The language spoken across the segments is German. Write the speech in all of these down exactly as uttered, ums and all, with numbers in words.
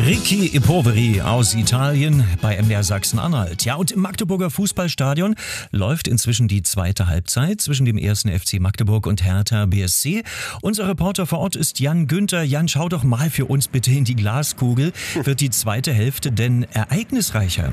Ricky Poveri aus Italien bei M D R Sachsen-Anhalt. Ja, und im Magdeburger Fußballstadion läuft inzwischen die zweite Halbzeit zwischen dem ersten F C Magdeburg und Hertha B S C. Unser Reporter vor Ort ist Jan Günther. Jan, schau doch mal für uns bitte in die Glaskugel. Wird die zweite Hälfte denn ereignisreicher?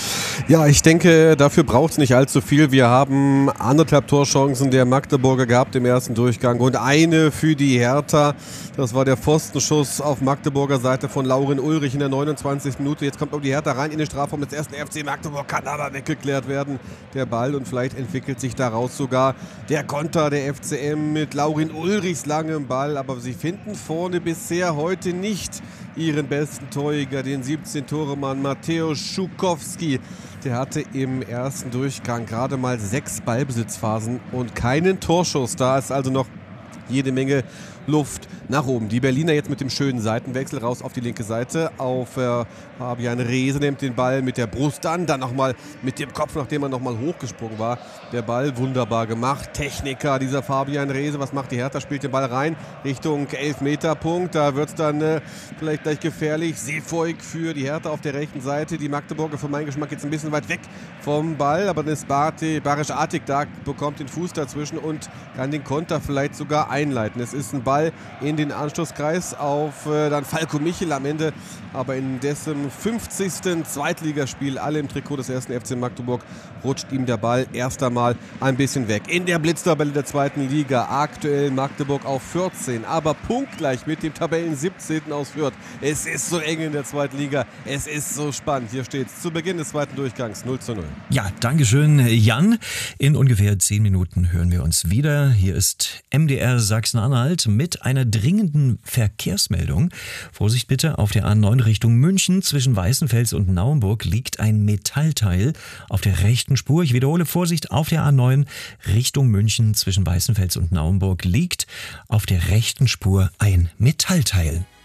Ja, ich denke, dafür braucht es nicht allzu viel. Wir haben anderthalb Torchancen der Magdeburger gehabt im ersten Durchgang und eine für die Hertha. Das war der Pfostenschuss auf Magdeburger Seite von Laurin Ulrich in der neunundzwanzigsten Minute. Jetzt kommt auch die Hertha rein in den Strafraum des ersten F C Magdeburg, kann aber weggeklärt werden, der Ball, und vielleicht entwickelt sich daraus sogar der Konter der F C M mit Laurin Ulrichs langem Ball. Aber sie finden vorne bisher heute nicht ihren besten Torjäger, den siebzehn-Tore-Mann Mateusz Schukowski. Der hatte im ersten Durchgang gerade mal sechs Ballbesitzphasen und keinen Torschuss. Da ist also noch jede Menge Luft nach oben. Die Berliner jetzt mit dem schönen Seitenwechsel raus auf die linke Seite. Auf äh, Fabian Reese nimmt den Ball mit der Brust an, dann nochmal mit dem Kopf, nachdem er nochmal hochgesprungen war. Der Ball wunderbar gemacht. Techniker, dieser Fabian Reese. Was macht die Hertha? Spielt den Ball rein Richtung Elfmeterpunkt. Da wird es dann äh, vielleicht gleich gefährlich. Seevoig für die Hertha auf der rechten Seite. Die Magdeburger für meinen Geschmack jetzt ein bisschen weit weg vom Ball. Aber dann ist Bate, Barisch Atik da, bekommt den Fuß dazwischen und kann den Konter vielleicht sogar einleiten. Es ist ein Ball in den Anschlusskreis auf äh, dann Falco Michel am Ende, aber in dessen fünfzigsten Zweitligaspiel, alle im Trikot des ersten F C Magdeburg, rutscht ihm der Ball erst einmal ein bisschen weg. In der Blitztabelle der zweiten Liga aktuell Magdeburg auf vierzehn, aber punktgleich mit dem Tabellen siebzehnten aus Fürth. Es ist so eng in der zweiten Liga, es ist so spannend. Hier steht es zu Beginn des zweiten Durchgangs null zu null. Ja, dankeschön, Jan. In ungefähr zehn Minuten hören wir uns wieder. Hier ist M D R Sachsen-Anhalt mit einer dringenden Verkehrsmeldung. Vorsicht bitte, auf der A neun Richtung München zwischen Weißenfels und Naumburg liegt ein Metallteil auf der rechten Spur. Ich wiederhole, Vorsicht, auf der A neun Richtung München zwischen Weißenfels und Naumburg liegt auf der rechten Spur ein Metallteil.